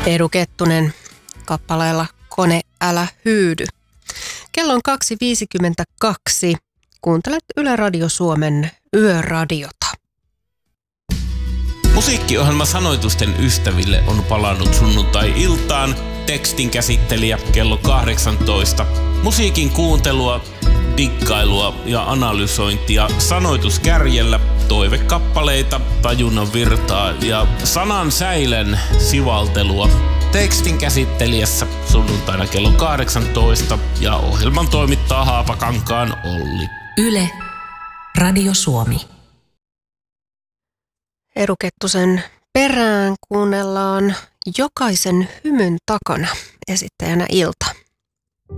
Eero Kettunen kappaleella Kone älä hyydy. Kello on 2.52. Kuuntelet Yle Radio Suomen Yöradiota. Musiikkiohjelma Sanoitusten ystäville on palannut sunnuntai-iltaan. Tekstin käsittelijä kello 18. Musiikin kuuntelua, dikkailua ja analysointia sanoituskärjellä, toivekappaleita, tajunnan virtaa ja sanan säilen sivaltelua. Tekstin käsittelijässä sunnuntaina kello 18 ja ohjelman toimittaa Haapakankaan Olli. Yle Radio Suomi. Eero Kettusen perään kuunnellaan Jokaisen hymyn takana, esittäjänä Ilta.